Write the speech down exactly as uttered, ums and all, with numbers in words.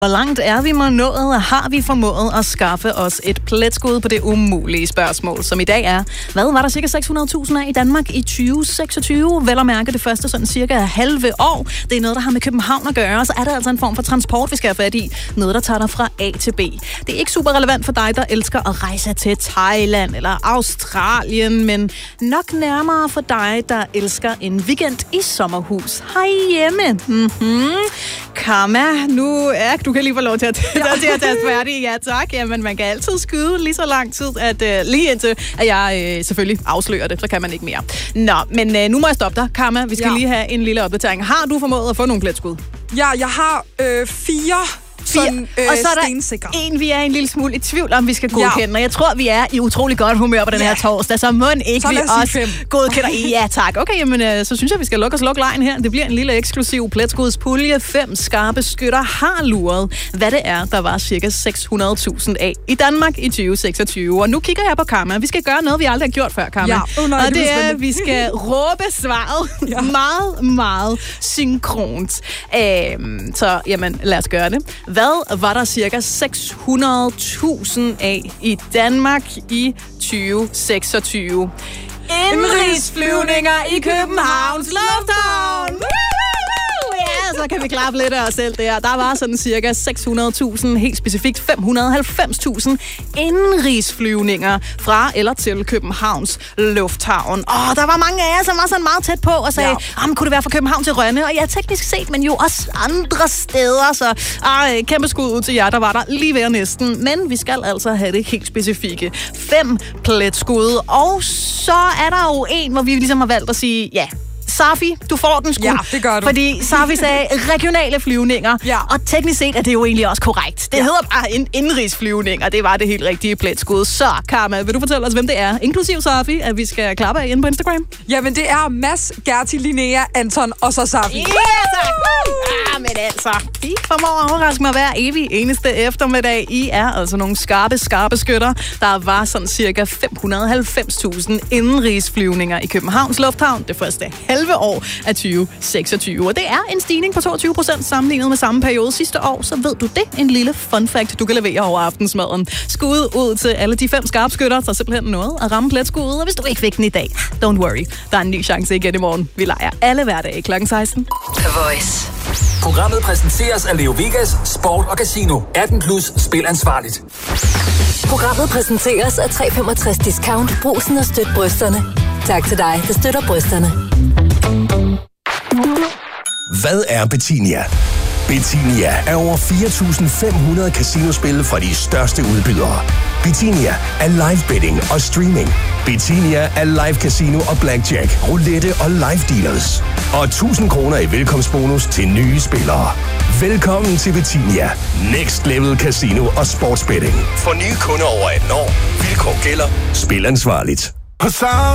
Hvor langt er vi nået, og har vi formået at skaffe os et pletskud på det umulige spørgsmål, som i dag er, hvad var der cirka seks hundrede tusind af i Danmark i tyve seksogtyve? Vel at mærke det første sådan cirka halve år. Det er noget, der har med København at gøre, og så er det altså en form for transport, vi skal have fat i. Noget, der tager dig fra A til B. Det er ikke super relevant for dig, der elsker at rejse til Thailand eller Australien, men nok nærmere for dig, der elsker en weekend i sommerhus herhjemme. Mm-hmm. Karma, nu er du kan lige få lov til at, til at tage færdig. Ja, tak. Jamen, man kan altid skyde lige så lang tid, at uh, lige indtil, at jeg uh, selvfølgelig afslører det, så kan man ikke mere. Nå, men uh, nu må jeg stoppe dig, Karma. Vi skal ja. lige have en lille opdatering. Har du formået at få nogle pletskud? Ja, jeg har øh, fire... Sådan, øh, og så er der en, vi er en lille smule i tvivl om, vi skal godkende. Ja. Og jeg tror, vi er i utrolig godt humør på den ja. her torsdag, så må ikke så vi også fem. godkender. Ja, tak. Okay, jamen, øh, så synes jeg, vi skal lukke os lukke lejen her. Det bliver en lille eksklusiv pletskudspulje. Fem skarpe skytter har luret, hvad det er, der var cirka seks hundrede tusind af i Danmark i tyve seksogtyve. Og nu kigger jeg på Karma. Vi skal gøre noget, vi aldrig har gjort før, Karma. Ja. Oh, nej, og det, det er, at vi skal råbe svaret ja. meget, meget synkront. Øhm, så jamen, lad os gøre det. Hvad var der cirka seks hundrede tusind af i Danmark i tyve seksogtyve? Indrigsflyvninger i Københavns Lufthavn! Ja, så kan vi klappe lidt af os selv der. Der var sådan cirka seks hundrede tusind, helt specifikt fem hundrede og halvfems tusind indrigsflyvninger fra eller til Københavns Lufthavn. Og der var mange af jer, som var sådan meget tæt på og sagde, ja. kunne det være fra København til Rønne? Og ja, teknisk set, men jo også andre steder. Så ej, kæmpe skud ud til jer, der var der lige ved næsten. Men vi skal altså have det helt specifikke. Fem pletskud. Og så er der jo en, hvor vi ligesom har valgt at sige, ja, Safi, du får den sgu. Ja, det gør du. Fordi Safi sagde regionale flyvninger. Ja. Og teknisk set er det jo egentlig også korrekt. Det ja. hedder bare en indrigsflyvning, og det var det helt rigtige pletskud. Så, Karma, vil du fortælle os, hvem det er? Inklusiv Safi, at vi skal klappe af inde på Instagram. Jamen, det er Mads, Gerti, Linnea, Anton og så Safi. Ja, tak! Ah, men altså, I formår at overraske mig hver evig eneste eftermiddag. I er altså nogle skarpe, skarpe skytter. Der var sådan cirka fem hundrede og halvfems tusind indrigsflyvninger i Københavns Lufthavn det første halve år af tyve seksogtyve. Og det er en stigning på toogtyve procent sammenlignet med samme periode sidste år. Så ved du det? En lille fun fact, du kan levere over aftensmaden. Skud ud til alle de fem skarpskytter, der simpelthen nåede at ramme pletskuddet. Og hvis du ikke fik den i dag, don't worry. Der er en ny chance igen i morgen. Vi leger alle hverdage klokken seksten. The Voice. Programmet præsenteres af Leo Vegas, Sport og Casino. atten plus spil ansvarligt. Programmet præsenteres af tre femogtres Discount. Brugsen og støt brysterne. Tak til dig, der støtter brysterne. Hvad er Betinia? Betinia er over fire tusind fem hundrede casinospil fra de største udbydere. Betinia er live betting og streaming. Betinia er live casino og blackjack, roulette og live dealers. Og tusind kroner i velkomstbonus til nye spillere. Velkommen til Betinia. Next Level Casino og Sportsbetting. For nye kunder over atten år. Vilkår gælder. Spil ansvarligt.